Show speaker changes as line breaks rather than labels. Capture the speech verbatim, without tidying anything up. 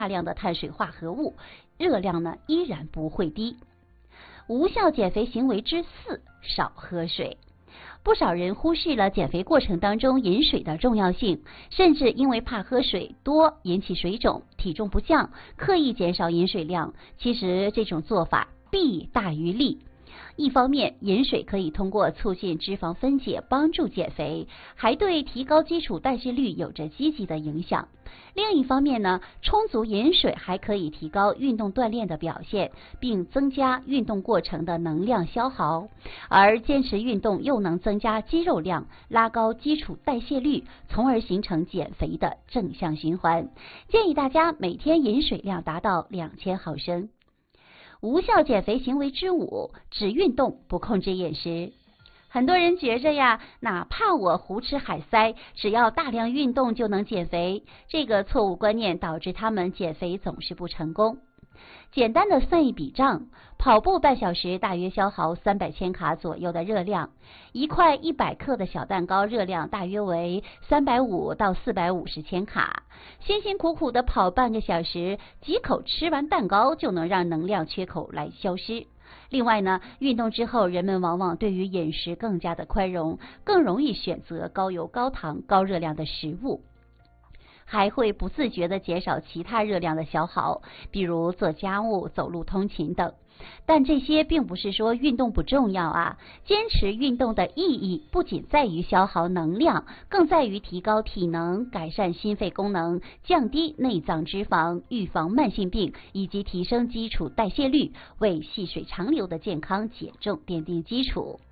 大量的碳水化合物，热量呢依然不会低。无效减肥行为之四，少喝水。不少人忽视了减肥过程当中饮水的重要性，甚至因为怕喝水多引起水肿、体重不降，刻意减少饮水量。其实这种做法弊大于利。一方面，饮水可以通过促进脂肪分解帮助减肥，还对提高基础代谢率有着积极的影响。另一方面呢，充足饮水还可以提高运动锻炼的表现，并增加运动过程的能量消耗，而坚持运动又能增加肌肉量，拉高基础代谢率，从而形成减肥的正向循环。建议大家每天饮水量达到两千毫升。无效减肥行为之五，只运动不控制饮食。很多人觉着呀，哪怕我胡吃海塞，只要大量运动就能减肥，这个错误观念导致他们减肥总是不成功。简单的算一笔账，跑步半小时大约消耗三百千卡左右的热量，一块一百克的小蛋糕热量大约为三百五到四百五十千卡。辛辛苦苦的跑半个小时，几口吃完蛋糕就能让能量缺口来消失。另外呢，运动之后，人们往往对于饮食更加的宽容，更容易选择高油、高糖、高热量的食物。还会不自觉地减少其他热量的消耗，比如做家务、走路通勤等。但这些并不是说运动不重要啊，坚持运动的意义不仅在于消耗能量，更在于提高体能、改善心肺功能、降低内脏脂肪、预防慢性病以及提升基础代谢率，为细水长流的健康减重奠定基础。